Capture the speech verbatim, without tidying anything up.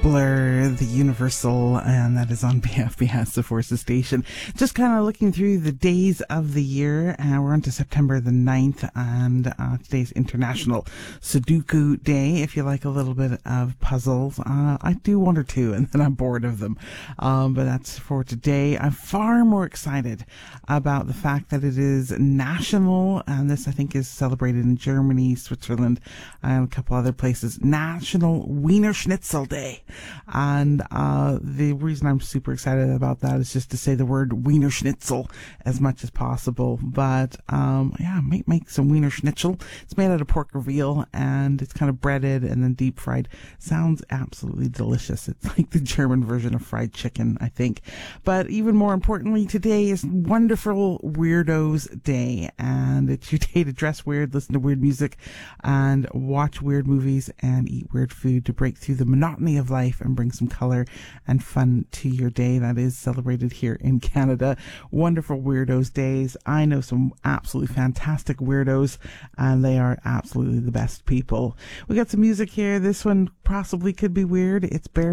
Blur, the Universal, and that is on B F B S, the Forces Station. Just kind of looking through the days of the year, and uh, we're on to September the ninth, and uh, today's International Sudoku Day. If you like a little bit of puzzles, uh, I do one or two, and then I'm bored of them. Um, but that's for today. I'm far more excited about the fact that it is national, and this I think is celebrated in Germany, Switzerland, and a couple other places, National Wiener Schnitzel Day. And uh, the reason I'm super excited about that is just to say the word Wiener Schnitzel as much as possible. But um, yeah, make make some Wiener Schnitzel. It's made out of pork or veal, and it's kind of breaded and then deep fried. Sounds absolutely delicious. It's like the German version of fried chicken, I think. But even more importantly, today is Wonderful Weirdos Day, and it's your day to dress weird, listen to weird music, and watch weird movies and eat weird food to break through the monotony of life and bring some color and fun to your day. That is celebrated here in Canada. Wonderful Weirdos Days. I know some absolutely fantastic weirdos, and they are absolutely the best people. We got some music here. This one possibly could be weird. It's Bear